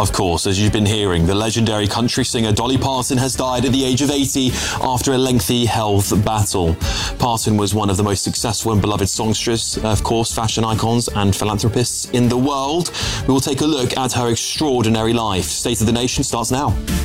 Of course, as you've been hearing, the legendary country singer Dolly Parton has died at the age of 80 after a lengthy health battle. Parton was one of the most successful and beloved songstresses, of course, fashion icons and philanthropists in the world. We will take a look at her extraordinary life. State of the Nation starts now.